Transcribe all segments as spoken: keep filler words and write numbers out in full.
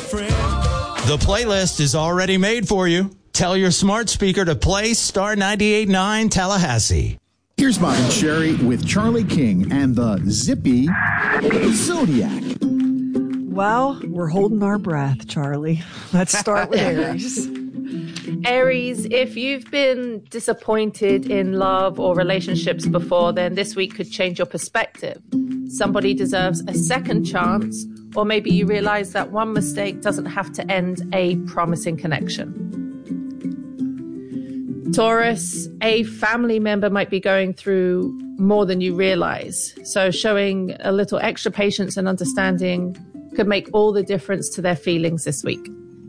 friend. The playlist is already made for you. Tell your smart speaker to play Star ninety-eight point nine Tallahassee. Here's Bob and Sherry with Charlie King and the Zippy Zodiac. Well, we're holding our breath, Charlie. Let's start with Aries. Aries, if you've been disappointed in love or relationships before, then this week could change your perspective. Somebody deserves a second chance, or maybe you realize that one mistake doesn't have to end a promising connection. Taurus, a family member might be going through more than you realize. So showing a little extra patience and understanding could make all the difference to their feelings this week.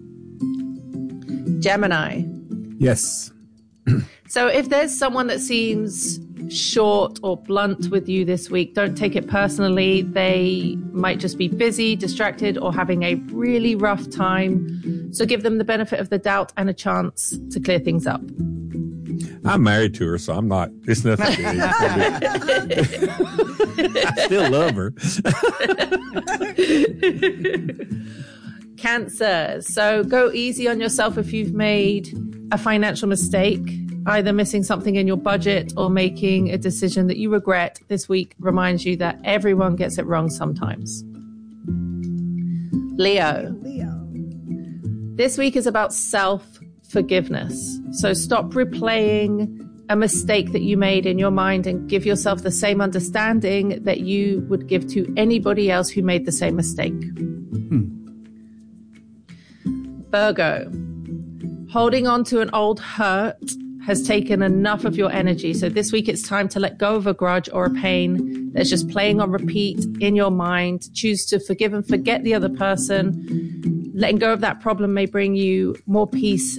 Gemini. Yes. So if there's someone that seems short or blunt with you this week, don't take it personally. They might just be busy, distracted, or having a really rough time. So give them the benefit of the doubt and a chance to clear things up. I'm married to her, so I'm not. It's nothing. I still love her. Cancer. So go easy on yourself if you've made a financial mistake, either missing something in your budget or making a decision that you regret. This week reminds you that everyone gets it wrong sometimes. Leo. Leo. This week is about self-forgiveness. So stop replaying a mistake that you made in your mind and give yourself the same understanding that you would give to anybody else who made the same mistake. Hmm. Virgo. Holding on to an old hurt has taken enough of your energy. So this week it's time to let go of a grudge or a pain that's just playing on repeat in your mind. Choose to forgive and forget the other person. Letting go of that problem may bring you more peace